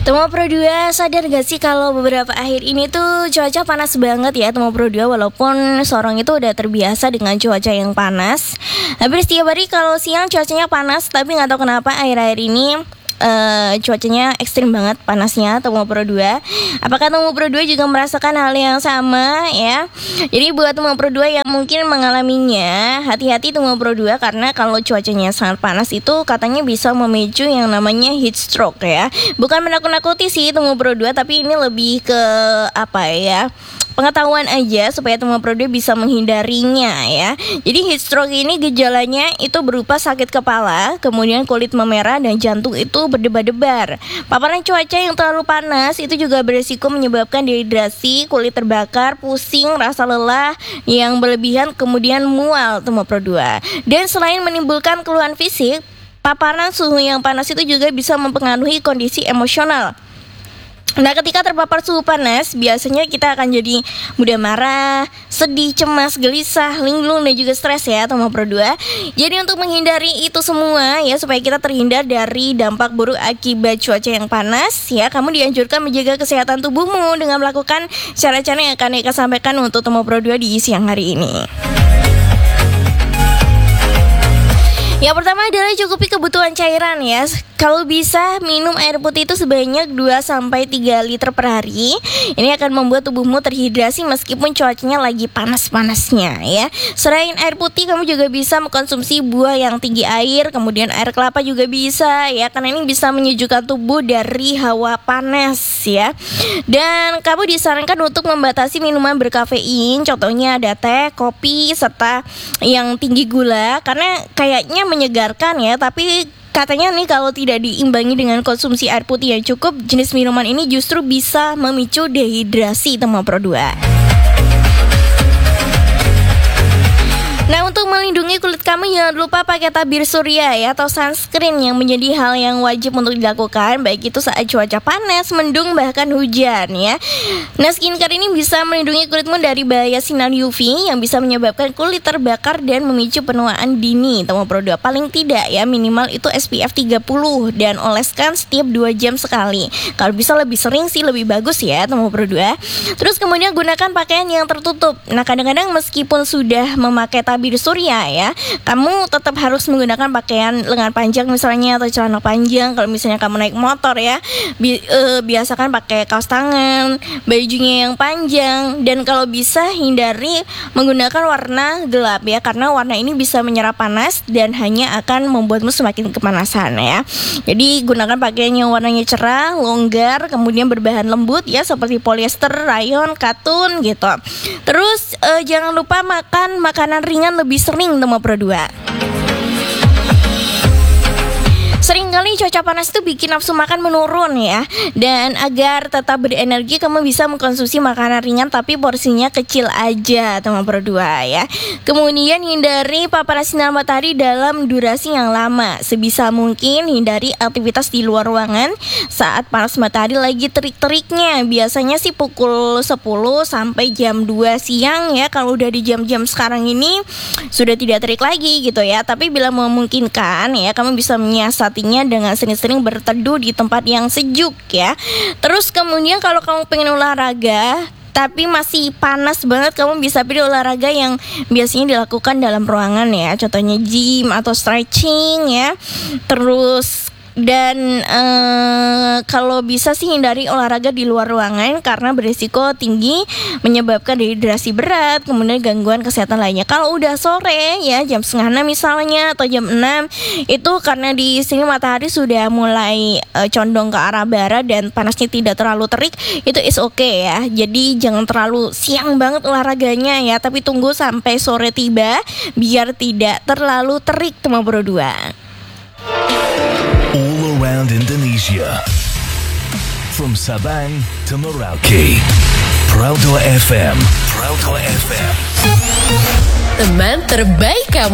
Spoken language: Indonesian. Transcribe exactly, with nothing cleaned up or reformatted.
Temo Pro dua, sadar gak sih kalau beberapa akhir ini tuh cuaca panas banget ya Temo Pro dua. Walaupun Sorong itu udah terbiasa dengan cuaca yang panas. Hampir setiap hari kalau siang cuacanya panas, tapi gak tahu kenapa akhir-akhir ini Uh, cuacanya ekstrim banget panasnya Temo Pro dua. Apakah Temo Pro dua juga merasakan hal yang sama ya? Jadi buat Temo Pro dua yang mungkin mengalaminya, hati-hati Temo Pro dua, karena kalau cuacanya sangat panas itu katanya bisa memicu yang namanya heat stroke ya. Bukan menakut-nakuti sih Temo Pro dua, tapi ini lebih ke apa ya, pengetahuan aja supaya Temo Pro dua bisa menghindarinya ya. Jadi heat stroke ini gejalanya itu berupa sakit kepala, kemudian kulit memerah dan jantung itu berdebar-debar. Paparan cuaca yang terlalu panas itu juga berisiko menyebabkan dehidrasi, kulit terbakar, pusing, rasa lelah yang berlebihan, kemudian mual Temo Pro dua. Dan selain menimbulkan keluhan fisik, paparan suhu yang panas itu juga bisa mempengaruhi kondisi emosional. Nah, ketika terpapar suhu panas, biasanya kita akan jadi mudah marah, sedih, cemas, gelisah, linglung, dan juga stres ya Temo Pro dua. Jadi untuk menghindari itu semua ya, supaya kita terhindar dari dampak buruk akibat cuaca yang panas ya, kamu dianjurkan menjaga kesehatan tubuhmu dengan melakukan cara-cara yang akan Eka sampaikan untuk Temo Pro dua di siang hari ini. Yang pertama adalah cukupi kebutuhan cairan ya. Kalau bisa minum air putih itu sebanyak dua sampai tiga liter per hari. Ini akan membuat tubuhmu terhidrasi meskipun cuacanya lagi panas-panasnya ya. Selain air putih, kamu juga bisa mengkonsumsi buah yang tinggi air, kemudian air kelapa juga bisa ya, karena ini bisa menyejukkan tubuh dari hawa panas ya. Dan kamu disarankan untuk membatasi minuman berkafein, contohnya ada teh, kopi, serta yang tinggi gula, karena kayaknya menyegarkan ya, tapi katanya nih kalau tidak diimbangi dengan konsumsi air putih yang cukup, jenis minuman ini justru bisa memicu dehidrasi Temo Pro dua. Nah, untuk melindungi kulit kamu jangan lupa pakai tabir surya ya, atau sunscreen yang menjadi hal yang wajib untuk dilakukan, baik itu saat cuaca panas, mendung, bahkan hujan ya. Nah, skincare ini bisa melindungi kulitmu dari bahaya sinar U V yang bisa menyebabkan kulit terbakar dan memicu penuaan dini Temo Pro dua. Paling tidak ya, minimal itu S P F tiga puluh dan oleskan setiap dua jam sekali. Kalau bisa lebih sering sih lebih bagus ya Temo Pro dua. Terus kemudian gunakan pakaian yang tertutup. Nah, kadang-kadang meskipun sudah memakai tabir surya ya, kamu tetap harus menggunakan pakaian lengan panjang misalnya, atau celana panjang. Kalau misalnya kamu naik motor ya, bi- e, biasakan pakai kaos tangan, bajunya yang panjang, dan kalau bisa hindari menggunakan warna gelap ya, karena warna ini bisa menyerap panas dan hanya akan membuatmu semakin kepanasan ya. Jadi gunakan pakaian yang warnanya cerah, longgar, kemudian berbahan lembut ya, seperti polyester, rayon, katun gitu. Terus e, jangan lupa makan makanan ringan lebih sering Temo Pro dua. Seringkali cuaca panas itu bikin nafsu makan menurun ya. Dan agar tetap berenergi, kamu bisa mengkonsumsi makanan ringan tapi porsinya kecil aja Temo Pro dua ya. Kemudian hindari paparan sinar matahari dalam durasi yang lama. Sebisa mungkin hindari aktivitas di luar ruangan saat panas matahari lagi terik-teriknya. Biasanya sih pukul sepuluh sampai jam dua siang ya. Kalau udah di jam-jam sekarang ini sudah tidak terik lagi gitu ya. Tapi bila memungkinkan ya, kamu bisa menyiasat dengan sering-sering berteduh di tempat yang sejuk ya. Terus kemudian kalau kamu pengen olahraga tapi masih panas banget, kamu bisa pilih olahraga yang biasanya dilakukan dalam ruangan ya, contohnya gym atau stretching ya. Terus dan ee, kalau bisa sih hindari olahraga di luar ruangan karena berisiko tinggi menyebabkan dehidrasi berat, kemudian gangguan kesehatan lainnya. Kalau udah sore ya, jam setengah enam misalnya atau jam enam, itu karena di sini matahari sudah mulai ee, condong ke arah barat dan panasnya tidak terlalu terik, itu is okay ya. Jadi jangan terlalu siang banget olahraganya ya, tapi tunggu sampai sore tiba biar tidak terlalu terik Temo Pro dua. All around Indonesia, from Sabang to Merauke, Pro dua F M, Pro dua F M, teman terbaik kamu.